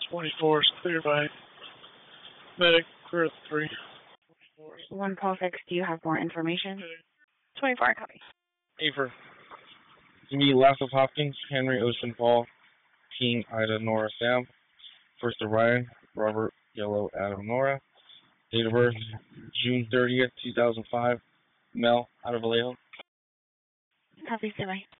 24 is clear by medic, clear 3. 1 call 6, do you have more information? 24, copy. Afer. To me, Lasso Hopkins, Henry Ocean Paul, King Ida Nora Sam, First of Ryan, Robert Yellow Adam Nora, date of birth June 30th, 2005, Mel, out of Vallejo. Copy, Semi.